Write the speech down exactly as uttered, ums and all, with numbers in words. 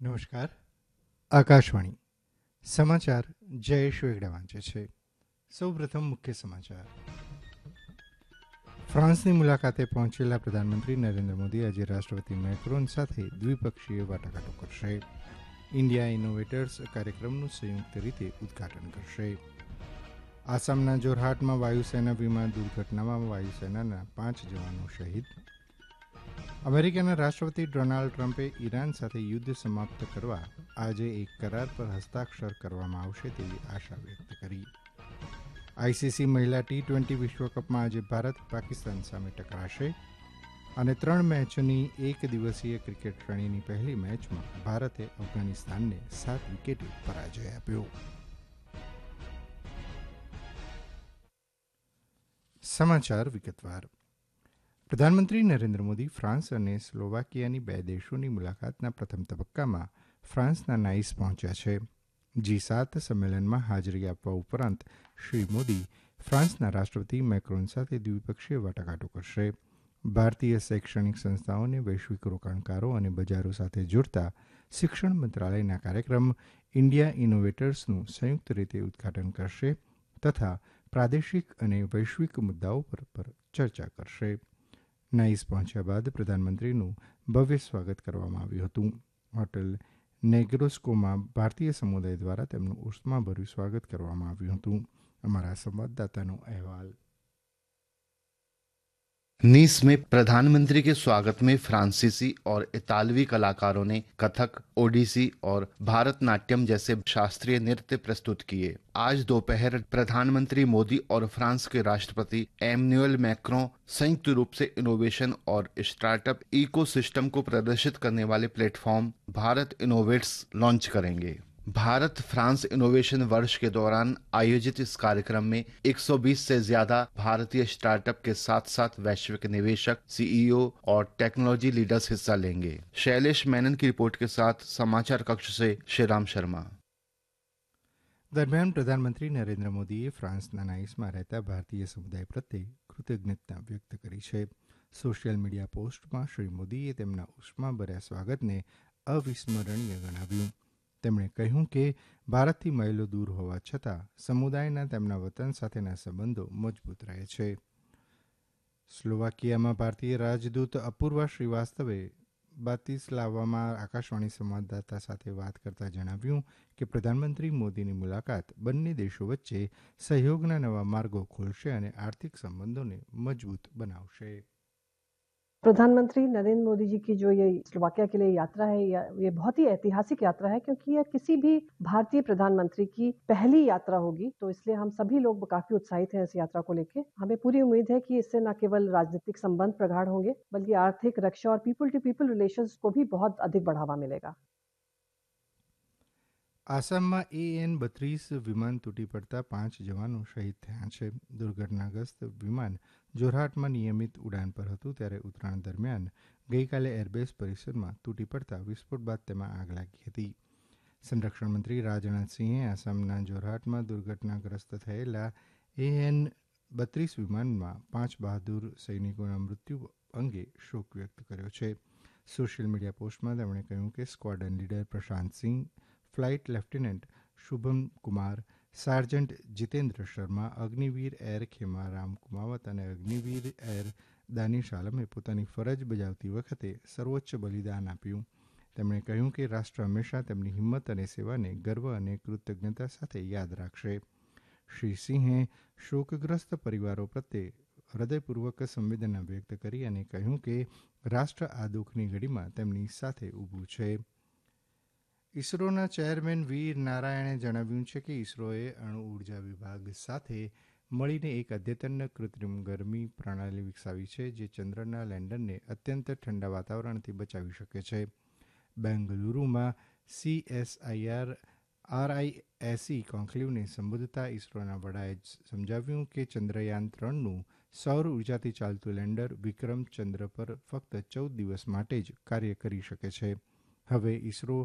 નમસ્કાર. આકાશવાણી સમાચાર જયેશ વેગડા વાંચે છે. સૌપ્રથમ મુખ્ય સમાચાર. ફ્રાન્સની મુલાકાતે પહોંચેલા પ્રધાનમંત્રી નરેન્દ્ર મોદી આજે રાષ્ટ્રપતિ મેક્રોન સાથે દ્વિપક્ષીય વાટાઘાટો કરશે. ઇન્ડિયા ઇનોવેટર્સ કાર્યક્રમનું સંયુક્ત રીતે ઉદઘાટન કરશે. આસામના જોરહાટમાં વાયુસેના વિમાન દુર્ઘટનામાં વાયુસેનાના પાંચ જવાનો શહીદ. અમેરિકાના રાષ્ટ્રપતિ ડોનાલ્ડ ટ્રમ્પે ઈરાન સાથે યુદ્ધ સમાપ્ત કરવા આજે એક કરાર પર હસ્તાક્ષર કરવામાં આવશે તેવી આશા વ્યક્ત કરી. આઈસીસી મહિલા ટી ટ્વેન્ટી વિશ્વકપમાં આજે ભારત પાકિસ્તાન સામે ટકરાશે અને ત્રણ મેચની એક દિવસીય ક્રિકેટ શ્રેણીની પહેલી મેચમાં ભારતે અફઘાનિસ્તાનને સાત વિકેટે પરાજય આપ્યો. સમાચાર વિગતવાર. પ્રધાનમંત્રી નરેન્દ્ર મોદી ફ્રાન્સ અને સ્લોવાકિયાની બે દેશોની મુલાકાતના પ્રથમ તબક્કામાં ફ્રાન્સના નાઇસ પહોંચ્યા છે. જી સાત સંમેલનમાં હાજરી આપવા ઉપરાંત શ્રી મોદી ફ્રાન્સના રાષ્ટ્રપતિ મેક્રોન સાથે દ્વિપક્ષીય વાટાઘાટો કરશે. ભારતીય શૈક્ષણિક સંસ્થાઓને વૈશ્વિક રોકાણકારો અને બજારો સાથે જોડતા શિક્ષણ મંત્રાલયના કાર્યક્રમ ઇન્ડિયા ઇનોવેટર્સનું સંયુક્ત રીતે ઉદઘાટન કરશે તથા પ્રાદેશિક અને વૈશ્વિક મુદ્દાઓ પર પર ચર્ચા કરશે. નાઇસ પહોંચ્યા બાદ પ્રધાનમંત્રીનું ભવ્ય સ્વાગત કરવામાં આવ્યું હતું. હોટેલ નેગ્રોસ્કોમાં ભારતીય સમુદાય દ્વારા તેમનું ઉષ્માભર્યું સ્વાગત કરવામાં આવ્યું હતું. અમારા સંવાદદાતાનો અહેવાલ. नीस में प्रधानमंत्री के स्वागत में फ्रांसीसी और इतालवी कलाकारों ने कथक, ओडिसी और भारतनाट्यम जैसे शास्त्रीय नृत्य प्रस्तुत किए. आज दोपहर प्रधानमंत्री मोदी और फ्रांस के राष्ट्रपति एमैनुअल मैक्रों संयुक्त रूप से इनोवेशन और स्टार्टअप इकोसिस्टम को प्रदर्शित करने वाले प्लेटफॉर्म भारत इनोवेट्स लॉन्च करेंगे. भारत फ्रांस इनोवेशन वर्ष के दौरान आयोजित इस कार्यक्रम में एक सौ बीस से ज्यादा भारतीय स्टार्टअप के साथ साथ वैश्विक निवेशक, सीईओ और टेक्नोलॉजी लीडर्स हिस्सा लेंगे. शैलेश मेनन की रिपोर्ट के साथ समाचार कक्ष से श्रीराम शर्मा. દરમિયાન પ્રધાનમંત્રી નરેન્દ્ર મોદીએ ફ્રાન્સના નાઇસમાં રહેતા ભારતીય સમુદાય પ્રત્યે કૃતજ્ઞતા વ્યક્ત કરી છે. સોશિયલ મીડિયા પોસ્ટમાં શ્રી મોદીએ તેમના ઉષ્માભર્યા સ્વાગતને અવિસ્મરણીય ગણાવ્યું. તેમણે કહ્યું કે ભારતથી માઇલો દૂર હોવા છતાં સમુદાયના તેમના વતન સાથેના સંબંધો મજબૂત રહે છે. સ્લોવાકિયામાં ભારતીય રાજદૂત અપૂર્વા શ્રીવાસ્તવે બાતિસ્લાવામાં આકાશવાણી સંવાદદાતા સાથે વાત કરતા જણાવ્યું કે પ્રધાનમંત્રી મોદીની મુલાકાત બંને દેશો વચ્ચે સહયોગના નવા માર્ગો ખોલશે અને આર્થિક સંબંધોને મજબૂત બનાવશે. प्रधानमंत्री नरेंद्र मोदी जी की जो ये स्लोवाकिया के लिए यात्रा है ये बहुत ही ऐतिहासिक यात्रा है क्योंकि यह किसी भी भारतीय प्रधानमंत्री की पहली यात्रा होगी. तो इसलिए हम सभी लोग काफी उत्साहित हैं इस यात्रा को लेकर. हमें पूरी उम्मीद है कि इससे न केवल राजनीतिक संबंध प्रगाढ़ होंगे बल्कि आर्थिक, रक्षा और पीपल टू पीपल रिलेशंस को भी बहुत अधिक बढ़ावा मिलेगा. આસામમાં એ એન બત્રીસ વિમાન તૂટી પડતા પાંચ જવાનો શહીદ થયા છે. દુર્ઘટનાગ્રસ્ત વિમાન જોરહાટમાં નિયમિત ઉડાન પર હતું ત્યારે ઉતરાણ દરમિયાન ગઈકાલે એરબેઝ પરિસરમાં તૂટી પડતા વિસ્ફોટ બાદ તેમાં આગ લાગી હતી. સંરક્ષણ મંત્રી રાજનાથસિંહે આસામના જોરહાટમાં દુર્ઘટનાગ્રસ્ત થયેલા એ એન બત્રીસ વિમાનમાં પાંચ બહાદુર સૈનિકોના મૃત્યુ અંગે શોક વ્યક્ત કર્યો છે. સોશિયલ મીડિયા પોસ્ટમાં તેમણે કહ્યું કે સ્ક્વોડન leader Prashant Singh, flight lieutenant Shubham Kumar, sergeant Jitendra Sharma, Agniveer air Khemaram Kumawat અને અગ્નિવીર એર દાનિશ આલમે પોતાની ફરજ બજાવતી વખતે સર્વોચ્ચ બલિદાન આપ્યું. તેમણે કહ્યું કે રાષ્ટ્ર હંમેશા તેમની હિંમત અને સેવાને ગર્વ અને કૃતજ્ઞતા સાથે યાદ રાખશે. શ્રી સિંહે શોકગ્રસ્ત પરિવારો પ્રત્યે હૃદયપૂર્વક સંવેદના વ્યક્ત કરી અને કહ્યું કે રાષ્ટ્ર આ દુઃખની ઘડીમાં તેમની સાથે ઊભું છે. ઇસરોના ચેરમેન વી નારાયણે જણાવ્યું છે કે ઇસરોએ અણુ ઉર્જા વિભાગ સાથે મળીને એક અદ્યતન કૃત્રિમ ગરમી પ્રણાલી વિકસાવી છે જે ચંદ્રના લેન્ડરને અત્યંત ઠંડા વાતાવરણથી બચાવી શકે છે. બેંગલુરુમાં સીએસઆઈઆર આરઆઈએસઈ કોન્ક્લેવને સંબોધતા ઇસરોના વડાએ સમજાવ્યું કે ચંદ્રયાન ત્રણનું સૌર ઉર્જાથી ચાલતું લેન્ડર વિક્રમ ચંદ્ર પર ફક્ત ચૌદ દિવસ માટે જ કાર્ય કરી શકે છે. હવે ઇસરો